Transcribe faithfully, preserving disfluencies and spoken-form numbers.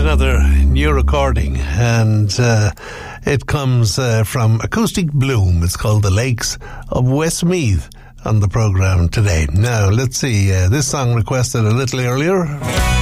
another new recording, and uh, it comes uh, from Acoustic Bloom. It's called The Lakes of Westmeath on the programme today. Now, let's see, uh, this song requested a little earlier.